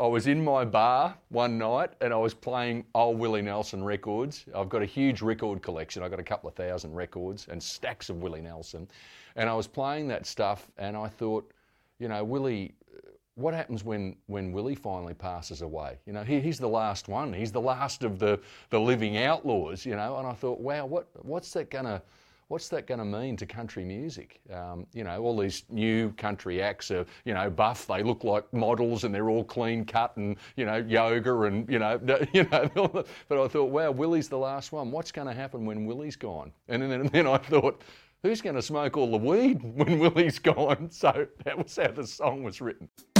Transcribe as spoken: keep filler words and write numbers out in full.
I was in my bar one night and I was playing old Willie Nelson records. I've got a huge record collection. I've got a couple of thousand records and stacks of Willie Nelson. And I was playing that stuff and I thought, you know, Willie, what happens when, when Willie finally passes away? You know, he, he's the last one. He's the last of the, the living outlaws, you know. And I thought, wow, what what's that going to... What's that going to mean to country music? Um, you know, all these new country acts are, you know, buff. They look like models and they're all clean cut and, you know, yoga and, you know, you know. But I thought, wow, Willie's the last one. What's going to happen when Willie's gone? And then, and then I thought, who's going to smoke all the weed when Willie's gone? So that was how the song was written.